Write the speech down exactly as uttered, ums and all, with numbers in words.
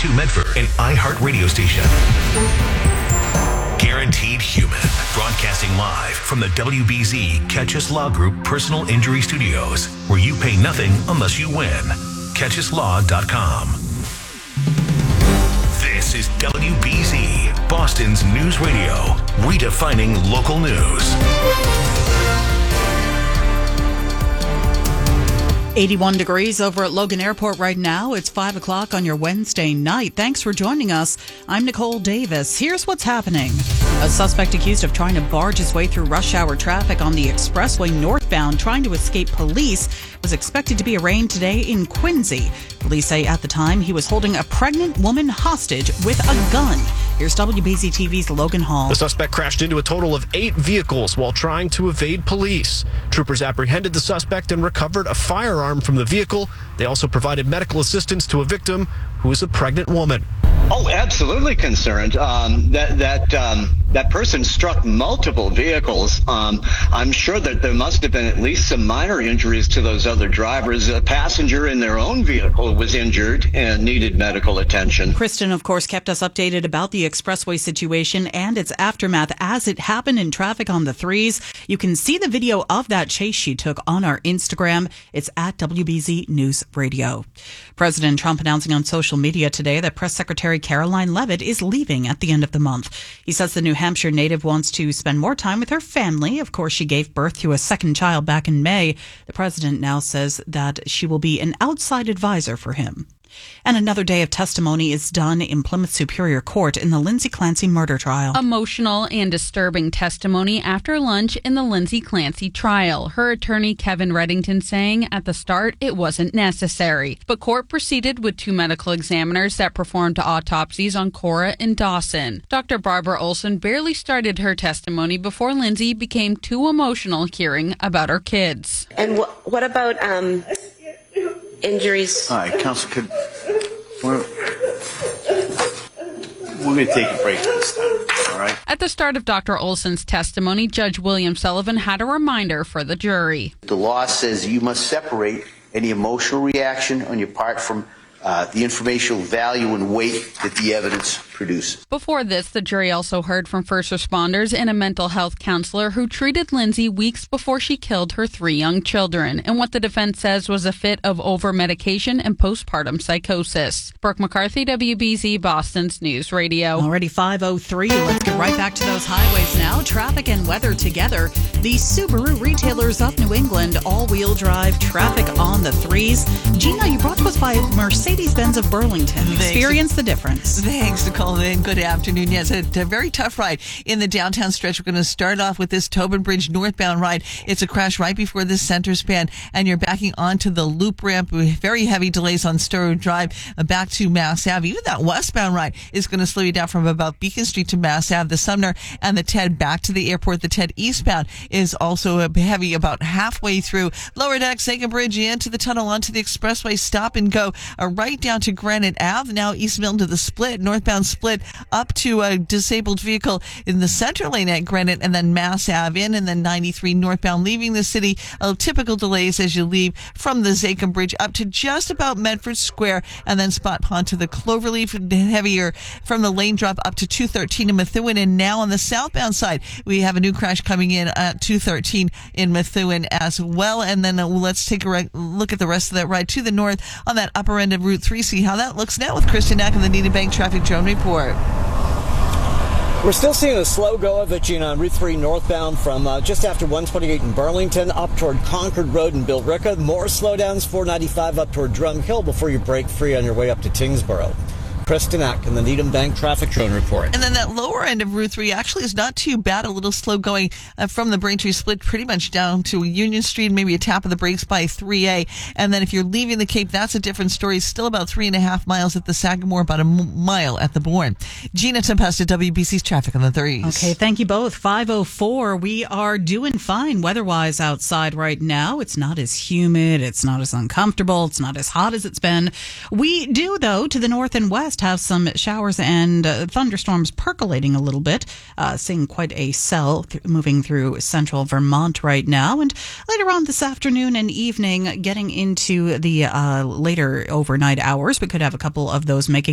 two Medford, an iHeart radio station. Guaranteed Human, broadcasting live from the W B Z Catch Us Law Group Personal Injury Studios, where you pay nothing unless you win. catch us law dot com. This is W B Z, Boston's news radio, redefining local news. eighty-one degrees over at Logan Airport right now. It's five o'clock on your Wednesday night. Thanks for joining us. I'm Nicole Davis. Here's what's happening. A suspect accused of trying to barge his way through rush hour traffic on the expressway northbound, trying to escape police, was expected to be arraigned today in Quincy. Police say at the time he was holding a pregnant woman hostage with a gun. Here's W B Z T V's Logan Hall. The suspect crashed into a total of eight vehicles while trying to evade police. Troopers apprehended the suspect and recovered a firearm from the vehicle. They also provided medical assistance to a victim who is a pregnant woman. Oh, absolutely concerned. Um, that that um, that person struck multiple vehicles. Um, I'm sure that there must have been at least some minor injuries to those other drivers. A passenger in their own vehicle was injured and needed medical attention. Kristen, of course, kept us updated about the expressway situation and its aftermath as it happened in traffic on the threes. You can see the video of that chase she took on our Instagram. It's at W B Z News Radio. President Trump announcing on social media today that Press Secretary Caroline Leavitt is leaving at the end of the month. He says the New Hampshire native wants to spend more time with her family. Of course, she gave birth to a second child back in May. The president now says that she will be an outside advisor for him. And another day of testimony is done in Plymouth Superior Court in the Lindsay Clancy murder trial. Emotional and disturbing testimony after lunch in the Lindsay Clancy trial. Her attorney, Kevin Reddington, saying at the start it wasn't necessary. But court proceeded with two medical examiners that performed autopsies on Cora and Dawson. Doctor Barbara Olson barely started her testimony before Lindsay became too emotional hearing about her kids. And wh- what about um, injuries? All right, Counsel, could we're, we're going to take a break this time, all right? At the start of Doctor Olson's testimony, Judge William Sullivan had a reminder for the jury. The law says you must separate any emotional reaction on your part from uh, the informational value and weight that the evidence produces. Before this, the jury also heard from first responders and a mental health counselor who treated Lindsay weeks before she killed her three young children, and what the defense says was a fit of over-medication and postpartum psychosis. Brooke McCarthy, W B Z, Boston's News Radio. Already five oh three. Let's get right back to those highways now. Traffic and weather together. The Subaru retailers of New England, all-wheel drive, traffic on the threes. Gina, you brought to us by Mercedes-Benz of Burlington. Experience the difference. Thanks, Nicole. And good afternoon. Yes, a, a very tough ride in the downtown stretch. We're going to start off with this Tobin Bridge northbound ride. It's a crash right before the center span, and you're backing onto the loop ramp with very heavy delays on Stowe Drive uh, back to Mass Ave. Even that westbound ride is going to slow you down from about Beacon Street to Mass Ave. The Sumner and the Ted back to the airport. The Ted eastbound is also uh, heavy about halfway through Lower Deck, Second Bridge, into the tunnel, onto the expressway, stop and go uh, right down to Granite Ave. Now East Milton to the split, northbound split up to a disabled vehicle in the center lane at Granite, and then Mass Ave in, and then ninety-three northbound leaving the city. Uh, typical delays as you leave from the Zachem Bridge up to just about Medford Square, and then Spot Pond to the Cloverleaf. Heavier from the lane drop up to two thirteen in Methuen. And now on the southbound side, we have a new crash coming in at two thirteen in Methuen as well. And then uh, let's take a re- look at the rest of that ride to the north on that upper end of Route three. See how that looks now with Kristen Knack and the Needham Bank Traffic Drone Report. We're still seeing a slow go of it, Gina, on Route three northbound from uh, just after one twenty-eight in Burlington up toward Concord Road in Billerica. More slowdowns, four ninety-five up toward Drum Hill before you break free on your way up to Tingsboro. Kristen Ack in the Needham Bank Traffic Drone Report. And then that lower end of Route three actually is not too bad. A little slow going uh, from the Braintree split pretty much down to Union Street, maybe a tap of the brakes by three A. And then if you're leaving the Cape, that's a different story. Still about three and a half miles at the Sagamore, about a m- mile at the Bourne. Gina Tempesta, W B C's Traffic on the threes. Okay, thank you both. five oh four. We are doing fine weather-wise outside right now. It's not as humid. It's not as uncomfortable. It's not as hot as it's been. We do, though, to the north and west, have some showers and uh, thunderstorms percolating a little bit, uh, seeing quite a cell th- moving through central Vermont right now. And later on this afternoon and evening, getting into the uh, later overnight hours, we could have a couple of those making